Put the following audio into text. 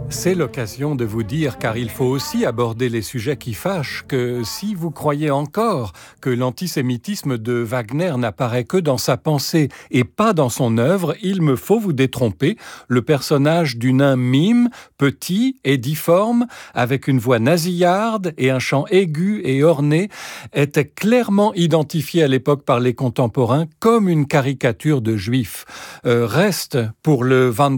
C'est l'occasion de vous dire, car il faut aussi aborder les sujets qui fâchent, que si vous croyez encore que l'antisémitisme de Wagner n'apparaît que dans sa pensée et pas dans son œuvre, il me faut vous détromper. Le personnage du nain mime, petit et difforme, avec une voix nasillarde et un chant aigu et orné, était clairement identifié à l'époque par les contemporains comme une caricature de juif. Reste pour le